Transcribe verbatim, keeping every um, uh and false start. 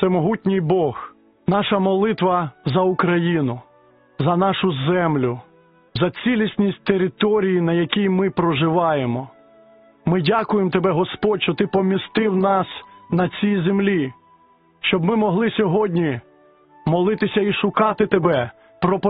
всемогутній Бог, наша молитва за Україну, за нашу землю, за цілісність території, на якій ми проживаємо. Ми дякуємо Тебе, Господь, що Ти помістив нас на цій землі, щоб ми могли сьогодні молитися і шукати Тебе, проповідати